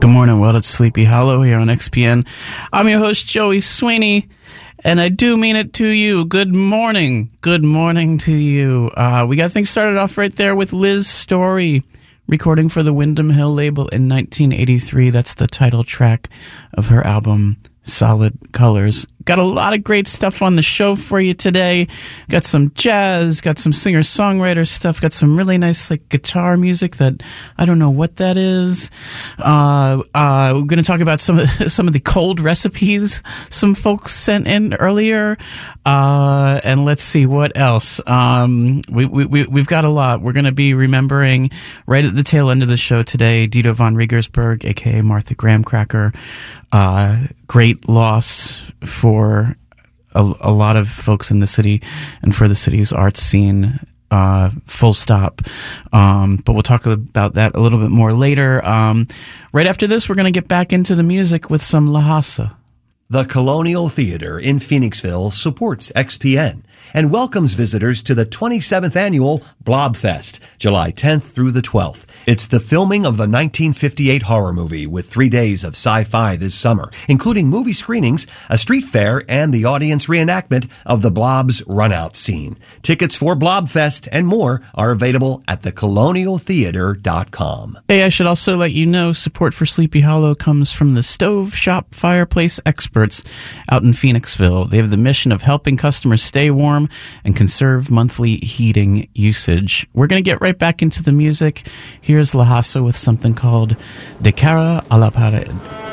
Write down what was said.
Good morning, world. It's Sleepy Hollow here on XPN. I'm your host, Joey Sweeney, and I do mean it to you. Good morning. Good morning to you. We got things started off right there with Liz Story, recording for the Windham Hill label in 1983. That's the title track of her album, Solid Colors. Got a lot of great stuff on the show for you today. Got some jazz, got some singer-songwriter stuff, got some really nice guitar music that I don't know what that is. We're going to talk about some of the cold recipes some folks sent in earlier. And let's see what else. We've got a lot. We're going to be remembering right at the tail end of the show today, Dito von Regensburg, aka Martha Graham Cracker. Great loss for a lot of folks in the city and for the city's arts scene, full stop. But we'll talk about that a little bit more later. Right after this, we're going to get back into the music with some Lhasa. The Colonial Theater in Phoenixville supports XPN and welcomes visitors to the 27th annual Blobfest, July 10th through the 12th. It's the filming of the 1958 horror movie with 3 days of sci-fi this summer, including movie screenings, a street fair, and the audience reenactment of the Blob's run-out scene. Tickets for Blobfest and more are available at thecolonialtheater.com. Hey, I should also let you know support for Sleepy Hollow comes from the Stove Shop Fireplace Experts out in Phoenixville. They have the mission of helping customers stay warm and conserve monthly heating usage. We're going to get right back into the music. Here's Lhasa with something called De Cara a la Pared.